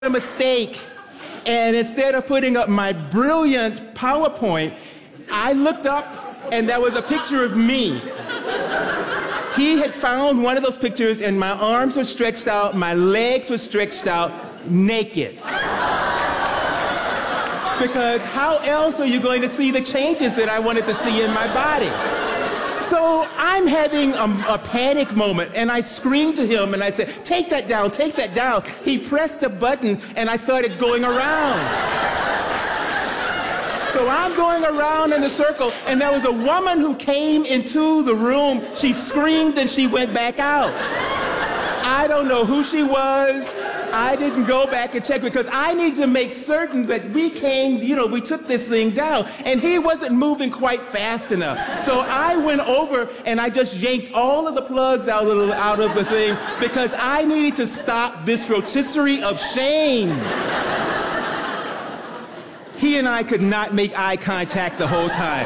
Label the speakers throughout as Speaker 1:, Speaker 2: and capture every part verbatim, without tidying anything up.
Speaker 1: a mistake, and instead of putting up my brilliant PowerPoint, I looked up and there was a picture of me. He had found one of those pictures and my arms were stretched out, my legs were stretched out, naked. Because how else are you going to see the changes that I wanted to see in my body? So I'm having a, a panic moment, and I screamed to him, and I said, take that down, take that down. He pressed a button, and I started going around. So I'm going around in a circle, and there was a woman who came into the room. She screamed, and she went back out. I don't know who she was. I didn't go back and check because I need to make certain that we came, you know, we took this thing down, and he wasn't moving quite fast enough. So I went over and I just yanked all of the plugs out of the, out of the thing because I needed to stop this rotisserie of shame. He and I could not make eye contact the whole time.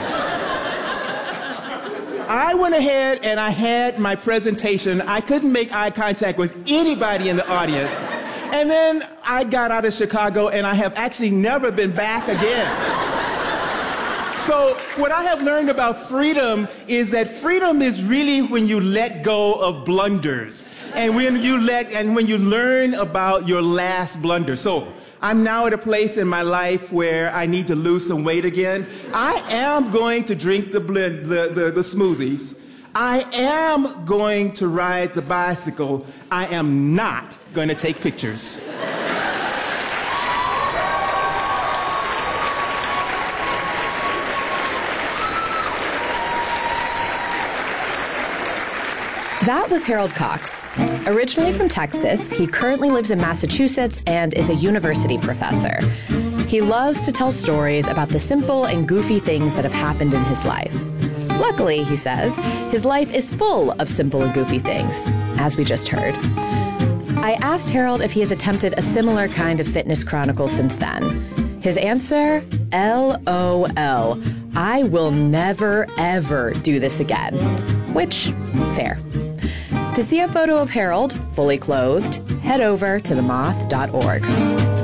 Speaker 1: I went ahead and I had my presentation. I couldn't make eye contact with anybody in the audience. And then I got out of Chicago, and I have actually never been back again. So what I have learned about freedom is that freedom is really when you let go of blunders, and when you let and when you learn about your last blunder. So I'm now at a place in my life where I need to lose some weight again. I am going to drink the blend, the, the, the smoothies. I am going to ride the bicycle. I am not going to take pictures.
Speaker 2: That was Harold Cox. Originally from Texas, he currently lives in Massachusetts and is a university professor. He loves to tell stories about the simple and goofy things that have happened in his life. Luckily, he says, his life is full of simple and goofy things, as we just heard. I asked Harold if he has attempted a similar kind of fitness chronicle since then. His answer, L O L. I will never, ever do this again. Which, fair. To see a photo of Harold, fully clothed, head over to the moth dot org.